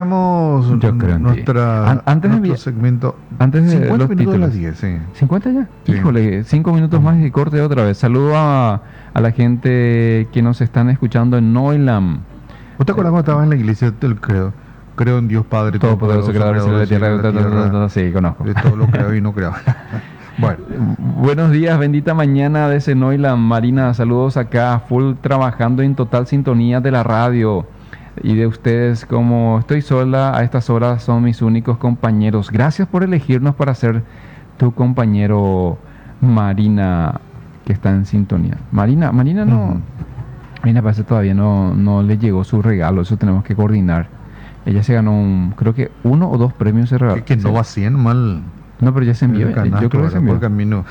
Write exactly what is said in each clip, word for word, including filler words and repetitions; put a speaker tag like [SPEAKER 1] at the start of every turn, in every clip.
[SPEAKER 1] enviamos
[SPEAKER 2] Yo creo en ti.
[SPEAKER 1] nuestra,
[SPEAKER 2] An- antes de
[SPEAKER 1] nuestro
[SPEAKER 2] enviar-
[SPEAKER 1] segmento.
[SPEAKER 2] Antes de
[SPEAKER 1] cincuenta
[SPEAKER 2] los
[SPEAKER 1] minutos de las
[SPEAKER 2] títulos.
[SPEAKER 1] diez, sí.
[SPEAKER 2] ¿cincuenta ya?
[SPEAKER 1] Sí.
[SPEAKER 2] Híjole, cinco minutos más y corte otra vez. Saludo a, a la gente que nos están escuchando en Noilam.
[SPEAKER 1] ¿Vos te acuerdas cuando estabas en la iglesia del credo? Creo en Dios Padre
[SPEAKER 2] Todopoderoso, creador del cielo y de
[SPEAKER 1] cielo y
[SPEAKER 2] tierra.
[SPEAKER 1] de la tierra,
[SPEAKER 2] Sí, conozco.
[SPEAKER 1] de todo lo creo y no creo. Bueno,
[SPEAKER 2] Buenos días, bendita mañana desde Noilam. Marina, saludos acá, full trabajando en total sintonía de la radio. Y de ustedes, como estoy sola a estas horas, son mis únicos compañeros. Gracias por elegirnos para ser tu compañero, Marina, que está en sintonía. Marina, Marina no,
[SPEAKER 1] Ujú.
[SPEAKER 2] Marina parece todavía no, no le llegó su regalo, eso tenemos que coordinar. Ella se ganó un, creo que uno o dos premios de regalo.
[SPEAKER 1] que, que no va así mal.
[SPEAKER 2] No, pero ya se envió.
[SPEAKER 1] el canasto,
[SPEAKER 2] Yo creo que se
[SPEAKER 1] ¿verdad?
[SPEAKER 2] envió.
[SPEAKER 1] Por camino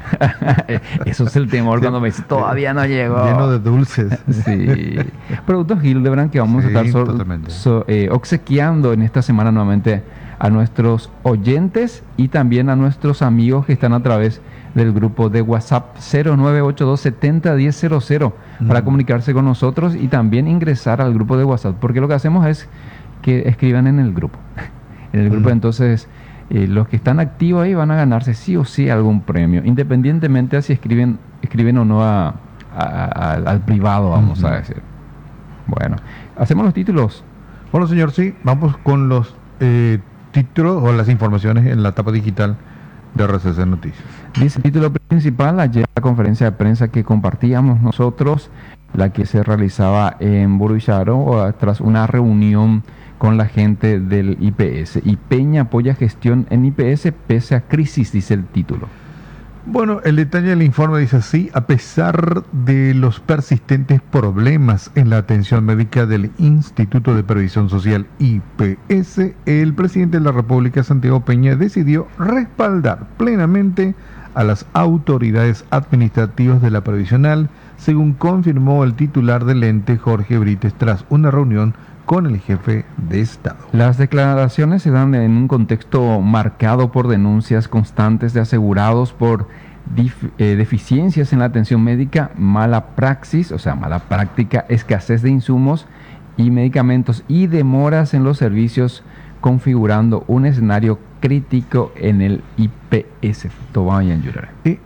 [SPEAKER 2] Eso es el temor cuando me dice todavía no llegó.
[SPEAKER 1] lleno de dulces.
[SPEAKER 2] Sí. Productos Hildebrand que vamos
[SPEAKER 1] Sí,
[SPEAKER 2] a estar so-
[SPEAKER 1] totalmente.
[SPEAKER 2] so- eh, obsequiando en esta semana nuevamente a nuestros oyentes y también a nuestros amigos que están a través del grupo de WhatsApp cero nueve ocho dos setenta diez cero cero para
[SPEAKER 1] Mm.
[SPEAKER 2] comunicarse con nosotros y también ingresar al grupo de WhatsApp, porque lo que hacemos es que escriban en el grupo. En el grupo
[SPEAKER 1] Mm.
[SPEAKER 2] entonces eh, los que están activos ahí van a ganarse sí o sí algún premio, independientemente de si escriben, escriben o no a, a- a- al privado, vamos
[SPEAKER 1] Ujú.
[SPEAKER 2] a decir. Bueno, hacemos los títulos.
[SPEAKER 1] Bueno, señor, sí, vamos con los eh, títulos o las informaciones en la etapa digital de R C C Noticias.
[SPEAKER 2] Dice el título principal, ayer la conferencia de prensa que compartíamos nosotros, la que se realizaba en Buruyaro tras una reunión con la gente del I P S. Y Peña apoya gestión en I P S pese a crisis, dice el título.
[SPEAKER 1] Bueno, el detalle del informe dice así: a pesar de los persistentes problemas en la atención médica del Instituto de Previsión Social I P S, el presidente de la República, Santiago Peña, decidió respaldar plenamente a las autoridades administrativas de la previsional, según confirmó el titular del ente, Jorge Brites, tras una reunión con el jefe de Estado.
[SPEAKER 2] Las declaraciones se dan en un contexto marcado por denuncias constantes de asegurados por dif- eh, deficiencias en la atención médica, mala praxis, o sea, mala práctica, escasez de insumos y medicamentos y demoras en los servicios, configurando un escenario crítico en el I P S. Tobayan Yurare.
[SPEAKER 1] Eh,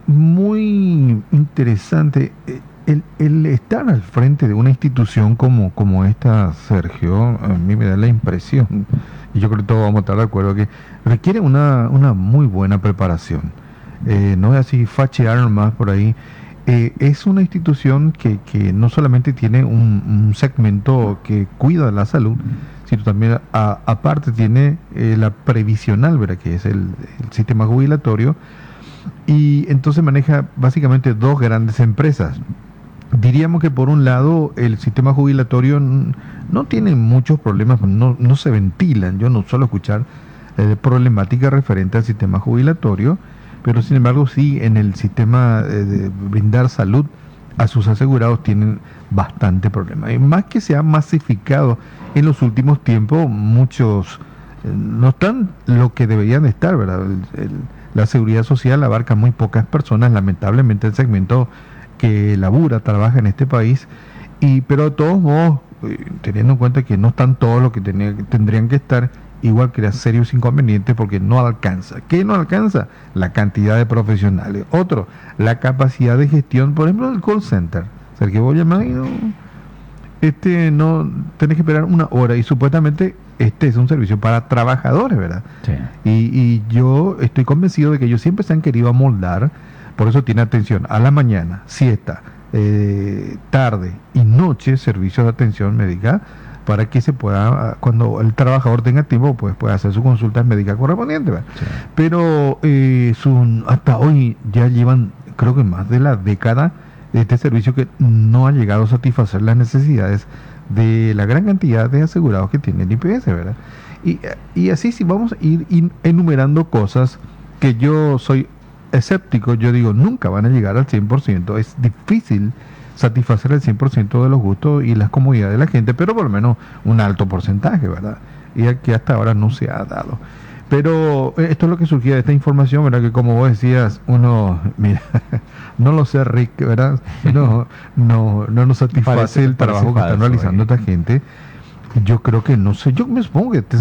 [SPEAKER 1] muy interesante eh, el, el estar al frente de una institución como, como esta, Sergio, a mí me da la impresión, y yo creo que todos vamos a estar de acuerdo, que requiere una, una muy buena preparación. Eh, no es así fachear nomás por ahí. Eh, es una institución que, que no solamente tiene un, un segmento que cuida la salud, sino también a- aparte tiene eh, la previsional, ¿verdad? Que es el, el sistema jubilatorio, y entonces maneja básicamente dos grandes empresas. Diríamos que por un lado el sistema jubilatorio n- no tiene muchos problemas, no, no se ventilan. Yo no suelo escuchar eh, problemática referente al sistema jubilatorio, pero sin embargo sí en el sistema eh, de brindar salud a sus asegurados tienen bastante problema. Y más que se ha masificado en los últimos tiempos, muchos eh, no están lo que deberían estar, ¿verdad? El- el- la seguridad social abarca muy pocas personas, lamentablemente el segmento que labura, trabaja en este país, y pero de todos modos, eh, teniendo en cuenta que no están todos los que tenía- tendrían que estar, igual crea serios inconvenientes porque no alcanza. ¿Qué no alcanza? La cantidad de profesionales. Otro, la capacidad de gestión, por ejemplo, del call center. Sergio, vos llamás y no, este, no, tenés que esperar una hora, y supuestamente este es un servicio para trabajadores, ¿verdad?
[SPEAKER 2] Sí.
[SPEAKER 1] Y, y yo estoy convencido de que ellos siempre se han querido amoldar, por eso tiene atención a la mañana, siesta, eh, tarde y noche, servicios de atención médica, para que se pueda, cuando el trabajador tenga tiempo, pues pueda hacer su consulta médica correspondiente, ¿verdad?
[SPEAKER 2] Sí.
[SPEAKER 1] Pero eh, su- hasta hoy ya llevan, creo que más de la década, de este servicio que no ha llegado a satisfacer las necesidades de la gran cantidad de asegurados que tiene el I P S, ¿verdad? Y, y así sí vamos a ir in- enumerando cosas que yo soy escéptico, yo digo, nunca van a llegar al cien por ciento, es difícil satisfacer el cien por ciento de los gustos y las comodidades de la gente, pero por lo menos un alto porcentaje, ¿verdad? Y que hasta ahora no se ha dado. Pero eh, esto es lo que surgía de esta información, ¿verdad? Que como vos decías, uno, mira, no lo sé, Rick, ¿verdad? No, no, no nos satisface
[SPEAKER 2] Parece-
[SPEAKER 1] el trabajo
[SPEAKER 2] parece
[SPEAKER 1] que están
[SPEAKER 2] falso,
[SPEAKER 1] realizando
[SPEAKER 2] eh.
[SPEAKER 1] esta gente. Yo creo que, no sé, yo me supongo que este